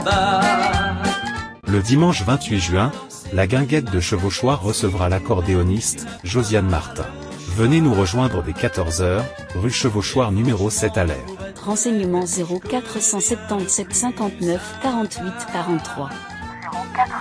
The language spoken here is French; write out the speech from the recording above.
Le dimanche 28 juin, la guinguette de Chevauchoir recevra l'accordéoniste, Josiane Martin. Venez nous rejoindre dès 14 h, rue Chevauchoir numéro 7 à l'Air. Renseignements 0477 59 48 43.